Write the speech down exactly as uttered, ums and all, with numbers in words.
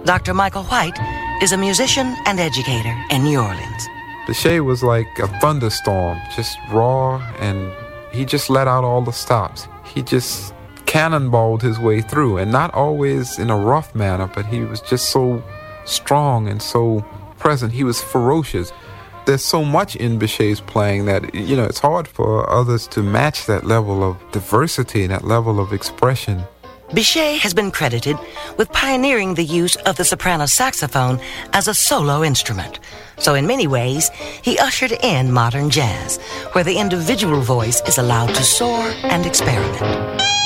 Doctor Michael White is a musician and educator in New Orleans. Bechet was like a thunderstorm, just raw, and he just let out all the stops. He just cannonballed his way through, and not always in a rough manner, but he was just so strong and so present. He was ferocious. There's so much in Bechet's playing that, you know, it's hard for others to match that level of diversity, that level of expression. Bechet has been credited with pioneering the use of the soprano saxophone as a solo instrument. So in many ways, he ushered in modern jazz, where the individual voice is allowed to soar and experiment.